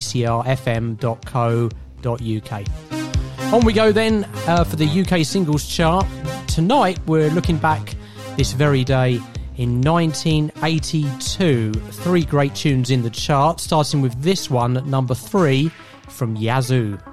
3crfm.co.uk. On we go then for the UK singles chart. Tonight we're looking back this very day in 1982. 3 great tunes in the chart, starting with this one at number 3 from Yazoo.